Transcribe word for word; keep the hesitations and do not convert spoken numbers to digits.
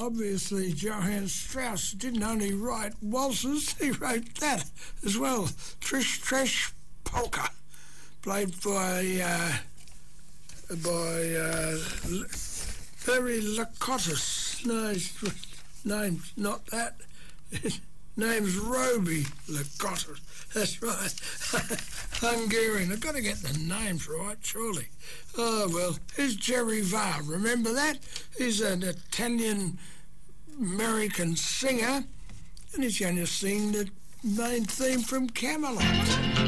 obviously Johann Strauss didn't only write waltzes, he wrote that as well. Trish Trash Polka, played by uh, by uh, Larry Lakatos. No, his name's not that. His name's Roby Lakatos. That's right. Hungarian. I've got to get the names right, surely. Oh, well, here's Jerry Varr. Remember that? He's an Italian-American singer, and he's going to sing the main theme from Camelot.